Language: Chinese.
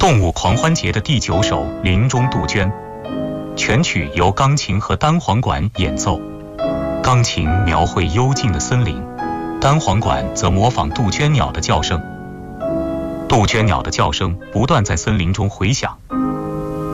动物狂欢节的第9首《林中杜鹃》，全曲由钢琴和单簧管演奏。钢琴描绘幽静的森林，单簧管则模仿杜鹃鸟的叫声。杜鹃鸟的叫声不断在森林中回响，